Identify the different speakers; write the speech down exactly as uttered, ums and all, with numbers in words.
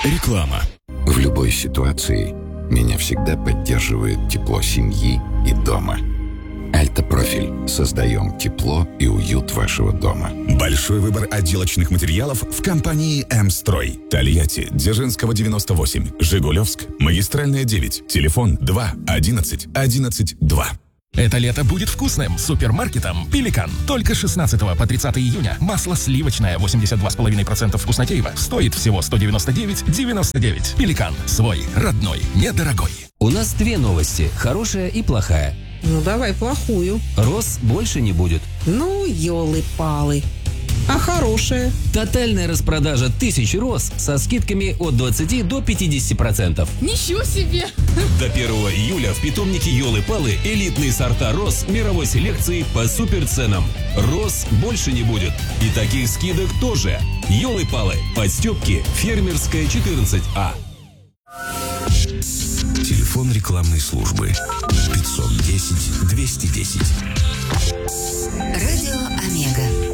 Speaker 1: Реклама.
Speaker 2: В любой ситуации меня всегда поддерживает тепло семьи и дома. Альтопрофиль. Создаем тепло и уют вашего дома.
Speaker 1: Большой выбор отделочных материалов в компании «М-строй». Тольятти, Дзержинского, девяносто восемь. Жигулевск, Магистральная, девять. Телефон два одиннадцать одиннадцать два.
Speaker 3: Это лето будет вкусным. Супермаркетом «Пеликан». Только с шестнадцатого по тридцатое июня. Масло сливочное восемьдесят два и пять десятых процента вкуснотеево. Стоит всего сто девяносто девять девяносто девять. «Пеликан». Свой, родной, недорогой.
Speaker 4: У нас две новости. Хорошая и плохая.
Speaker 5: Ну, давай плохую.
Speaker 4: Роз больше не будет.
Speaker 5: Ну, елы-палы. А хорошая?
Speaker 4: Тотальная распродажа тысячи роз со скидками от двадцати до пятидесяти процентов.
Speaker 6: Ничего себе!
Speaker 7: До первого июля в питомнике Ёлы-Палы элитные сорта роз мировой селекции по суперценам. Роз больше не будет. И таких скидок тоже. Ёлы-Палы. Подстёпки. Фермерская, четырнадцать А.
Speaker 1: Телефон рекламной службы пятьсот десять двести десять.
Speaker 8: Радио Омега.